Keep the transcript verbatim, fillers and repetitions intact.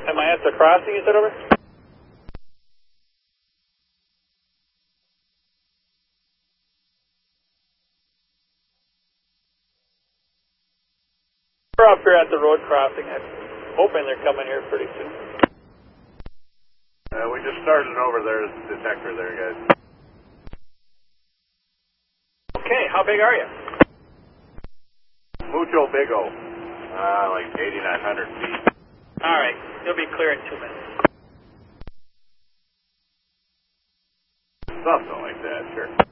Am I at the crossing, you said, over? We're up here at the road crossing. I'm hoping they're coming here pretty soon. Uh, we just started over there, detector there, guys. Okay, how big are you? Mucho Bigo. Uh, like eighty-nine hundred feet. All right, you'll be clear in two minutes. Something like that, sure.